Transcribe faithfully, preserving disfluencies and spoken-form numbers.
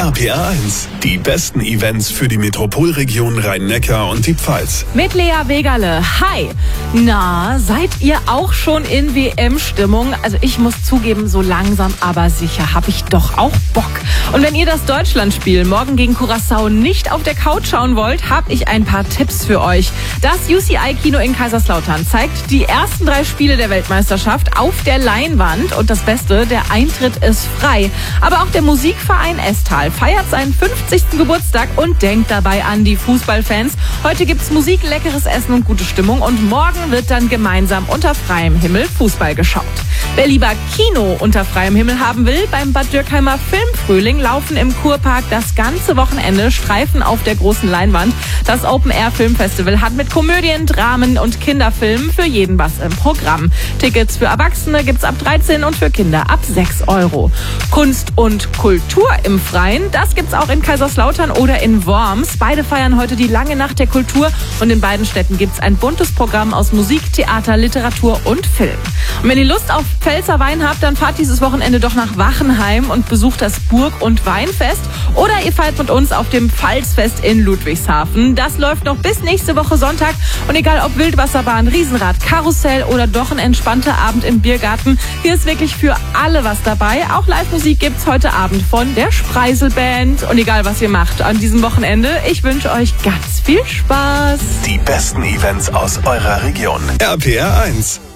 R P R eins, die besten Events für die Metropolregion Rhein-Neckar und die Pfalz. Mit Lea Wegerle. Hi. Na, seid ihr auch schon in W M-Stimmung? Also ich muss zugeben, so langsam aber sicher habe ich doch auch Bock. Und wenn ihr das Deutschlandspiel morgen gegen Curaçao nicht auf der Couch schauen wollt, habe ich ein paar Tipps für euch. Das U C I-Kino in Kaiserslautern zeigt die ersten drei Spiele der Weltmeisterschaft auf der Leinwand. Und das Beste, der Eintritt ist frei. Aber auch der Musikverein Estal feiert seinen fünfzigsten Geburtstag und denkt dabei an die Fußballfans. Heute gibt's Musik, leckeres Essen und gute Stimmung. Und morgen wird dann gemeinsam unter freiem Himmel Fußball geschaut. Wer lieber Kino unter freiem Himmel haben will, beim Bad Dürkheimer Filmfrühling laufen im Kurpark das ganze Wochenende Streifen auf der großen Leinwand. Das Open-Air-Filmfestival hat mit Komödien, Dramen und Kinderfilmen für jeden was im Programm. Tickets für Erwachsene gibt's ab dreizehn und für Kinder ab sechs Euro. Kunst und Kultur im Freien, das gibt's auch in Kaiserslautern oder in Worms. Beide feiern heute die lange Nacht der Kultur und in beiden Städten gibt's ein buntes Programm aus Musik, Theater, Literatur und Film. Und wenn ihr Lust auf Pfälzer Wein habt, dann fahrt dieses Wochenende doch nach Wachenheim und besucht das Burg- und Weinfest. Oder ihr feiert mit uns auf dem Pfalzfest in Ludwigshafen. Das läuft noch bis nächste Woche Sonntag. Und egal ob Wildwasserbahn, Riesenrad, Karussell oder doch ein entspannter Abend im Biergarten, hier ist wirklich für alle was dabei. Auch Live-Musik gibt's heute Abend von der Spreiselband. Und egal was ihr macht an diesem Wochenende, ich wünsche euch ganz viel Spaß. Die besten Events aus eurer Region. R P R eins.